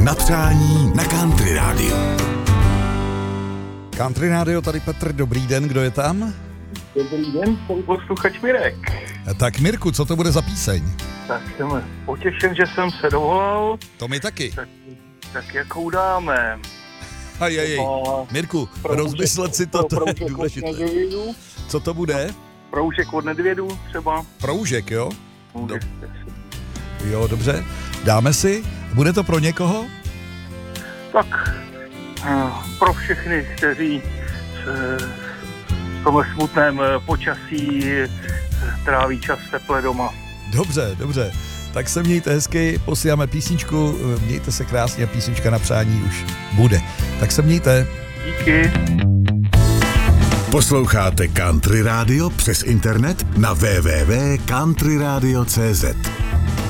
Na přání na Country Radio. Country Radio, tady Petr, dobrý den, kdo je tam? Dobrý den, jsem posluchač Mirek. Tak Mirku, co to bude za píseň? Tak jsem potěšen, že jsem se dovolal. To my taky. Tak jakou dáme? Ajajej. Mirku, rozmyslet si to je důležité. Co to bude? Proužek od Nedvědů třeba. Proužek, jo? Můžete si. Jo, dobře. Dáme si. Bude to pro někoho? Tak pro všechny, kteří v tomhle smutném počasí tráví čas teple doma. Dobře. Tak se mějte hezky, posíláme písničku, mějte se krásně a písnička na přání už bude. Tak se mějte. Díky. Posloucháte Country Radio přes internet na www.countryradio.cz.